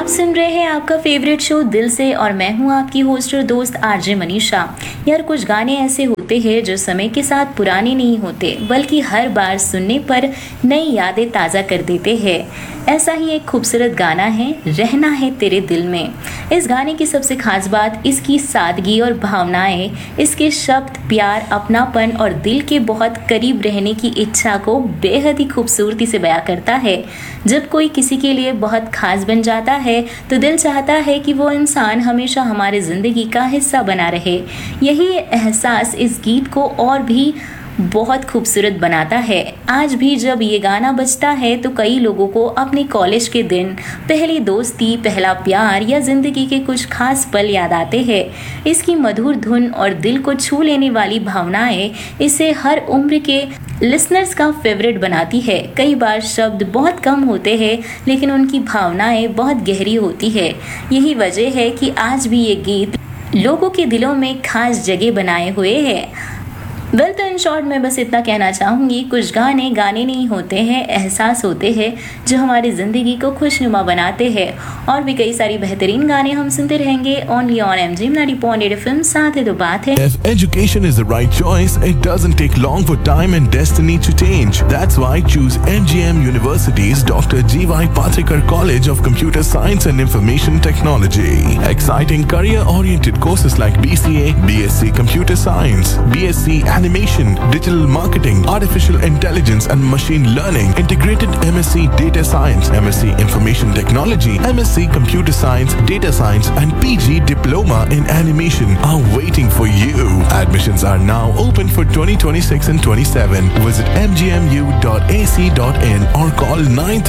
सुन रहे हैं आपका फेवरेट शो दिल से और मैं हूं आपकी होस्ट और दोस्त आरजे मनीषा। यार कुछ गाने ऐसे होते हैं जो समय के साथ पुराने नहीं होते बल्कि हर बार सुनने पर नई यादें ताज़ा कर देते हैं। ऐसा ही एक खूबसूरत गाना है रहना है तेरे दिल में। इस गाने की सबसे खास बात इसकी सादगी और भावनाएं, इसके शब्द प्यार, अपनापन और दिल के बहुत करीब रहने की इच्छा को बेहद ही खूबसूरती से बयां करता है। जब कोई किसी के लिए बहुत खास बन जाता है तो दिल चाहता है कि वो इंसान हमेशा हमारे जिंदगी का हिस्सा बना रहे। यही एहसास इस गीत को और भी बहुत खूबसूरत बनाता है। आज भी जब ये गाना बजता है तो कई लोगों को अपने कॉलेज के दिन, पहली दोस्ती, पहला प्यार या जिंदगी के कुछ खास पल याद आते हैं। इसकी मधुर धुन और दिल को छू लेने वाली भावनाएं इसे हर उम्र के लिसनर्स का फेवरेट बनाती है। कई बार शब्द बहुत कम होते हैं लेकिन उनकी भावनाएं बहुत गहरी होती है। यही वजह है कि आज भी ये गीत लोगों के दिलों में खास जगह बनाए हुए है। तो इन शॉर्ट में बस इतना कहना चाहूँगी, कुछ गाने गाने नहीं होते हैं, एहसास होते हैं जो हमारी ज़िंदगी को खुशनुमा बनाते हैं। और भी कई सारी बेहतरीन गाने हम सुनते रहेंगे ओनली ऑन MGM 90.8 FM। साथ ही तो बात है, If education is the right choice, it doesn't take long for time and destiny to change. That's why choose MGM University's Dr. G.Y. Pathikar College of Computer Science and Information Technology. Exciting career-oriented courses like BCA, BSc Computer Science, BSc Animation, Digital Marketing, Artificial Intelligence and Machine Learning, Integrated MSc Data Science, MSc Information Technology, MSc Computer Science, Data Science and PG Diploma in Animation are waiting for you. Admissions are now open for 2026 and 27. Visit mgmu.ac.in or call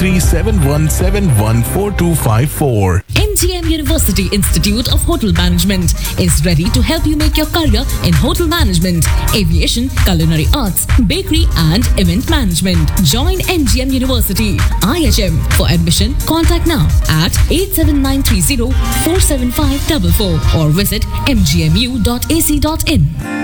9371714254. MGM University Institute of Hotel Management is ready to help you make your career in hotel management, aviation, culinary arts, bakery and event management. Join MGM University, IHM. For admission, contact now at 87930 47544 or visit mgmu.ac.in.